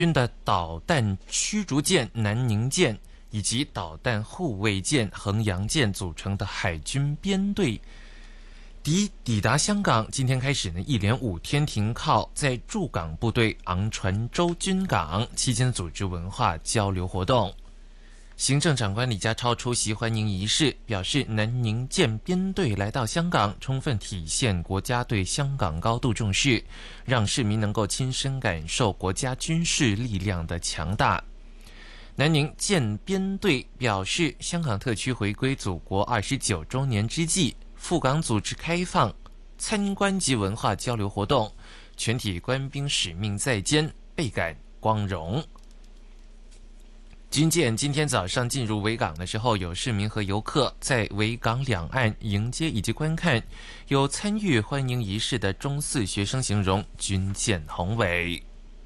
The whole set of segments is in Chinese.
军的导弹驱逐舰南宁舰以及导弹护卫舰衡阳舰组成的海军编队抵达香港，今天开始呢，一连5天停靠在驻港部队昂船洲军港，期间组织文化交流活动。行政长官李家超出席欢迎仪式，表示南宁舰编队来到香港，充分体现国家对香港高度重视，让市民能够亲身感受国家军事力量的强大。南宁舰编队表示，香港特区回归祖国29周年之际，赴港组织开放参观及文化交流活动，全体官兵使命在肩，倍感光荣。军舰今天早上进入维港的时候，有市民和游客在维港两岸迎接以及观看。有参与欢迎仪式的中四学生形容军舰宏伟。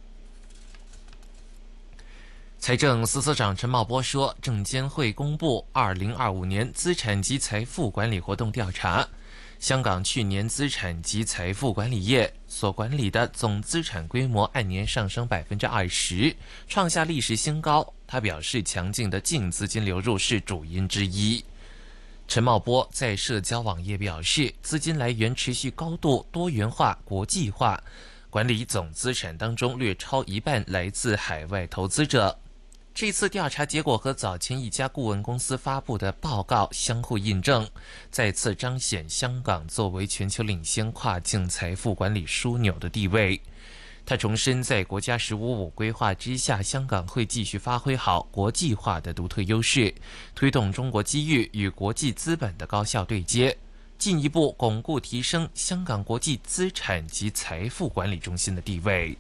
财政司司长陈茂波说，证监会公布2025年资产及财富管理活动调查，香港去年资产及财富管理业所管理的总资产规模按年上升20%，创下历史新高。他表示，强劲的净资金流入是主因之一。陈茂波在社交网页表示，资金来源持续高度多元化、国际化，管理总资产当中略超一半来自海外投资者。这次调查结果和早前一家顾问公司发布的报告相互印证，再次彰显香港作为全球领先跨境财富管理枢纽的地位。他重申，在国家“15+5”规划之下，香港会继续发挥好国际化的独特优势，推动中国机遇与国际资本的高效对接，进一步巩固提升香港国际资产及财富管理中心的地位。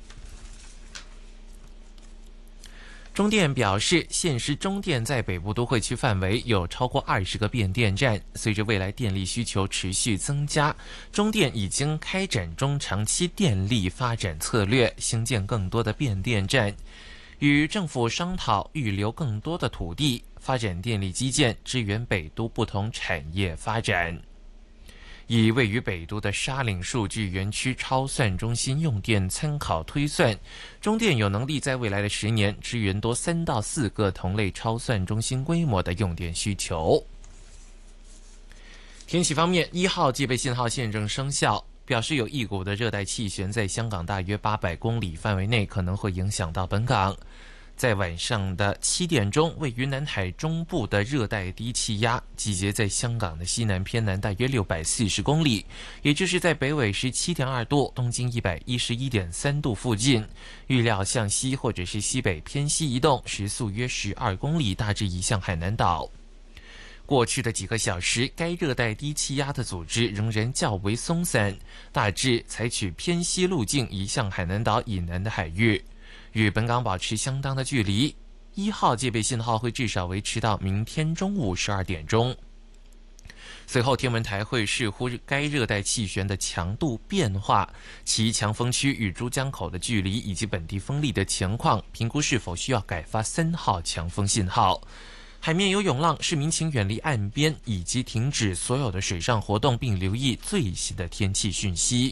中电表示，现时中电在北部都会区范围有超过20个变电站，随着未来电力需求持续增加，中电已经开展中长期电力发展策略，兴建更多的变电站，与政府商讨预留更多的土地，发展电力基建，支援北都不同产业发展。以位于北都的沙岭数据园区超算中心用电参考推算，中电有能力在未来的10年支援多3到4个同类超算中心规模的用电需求。天气方面，1号戒备信号现正生效，表示有一股的热带气旋在香港大约800公里范围内可能会影响到本港。在晚上的7点钟，位于南海中部的热带低气压集结在香港的西南偏南大约640公里，也就是在北纬17.2度、东经111.3度附近，预料向西或者是西北偏西移动，时速约12公里，大致移向海南岛。过去的几个小时，该热带低气压的组织仍然较为松散，大致采取偏西路径移向海南岛以南的海域，与本港保持相当的距离。1号戒备信号会至少维持到明天中午12点钟。随后天文台会视乎该热带气旋的强度变化、其强风区与珠江口的距离以及本地风力的情况，评估是否需要改发3号强风信号。海面有涌浪，市民请远离岸边以及停止所有的水上活动，并留意最新的天气讯息。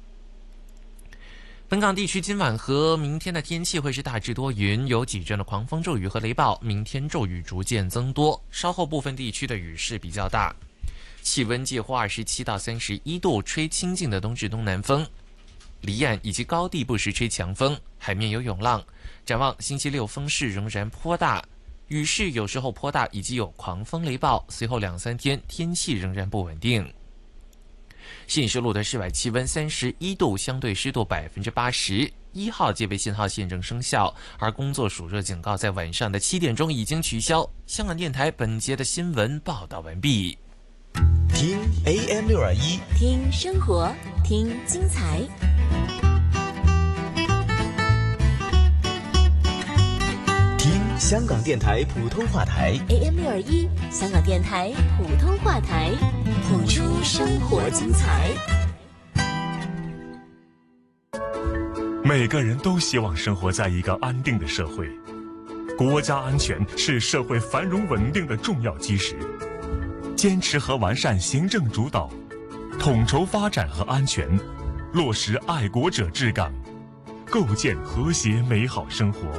本港地区今晚和明天的天气会是大致多云，有几阵的狂风骤雨和雷暴，明天骤雨逐渐增多，稍后部分地区的雨势比较大，气温介乎27到31度，吹清劲的东至东南风，离岸以及高地不时吹强风，海面有涌浪。展望星期六风势仍然颇大，雨势有时候颇大，以及有狂风雷暴，随后2-3天天气仍然不稳定。信义路的室外气温31度，相对湿度80%。1号戒备信号现正生效，而工作暑热警告在晚上的7点钟已经取消。香港电台本节的新闻报道完毕。 听 AM621， 听生活，听精彩。 听香港电台普通话台 AM621，香港电台普通话台，谱出生活精彩。 每个人都希望生活在一个安定的社会，国家安全是社会繁荣稳定的重要基石。坚持和完善行政主导，统筹发展和安全，落实爱国者治港， 构建和谐美好生活。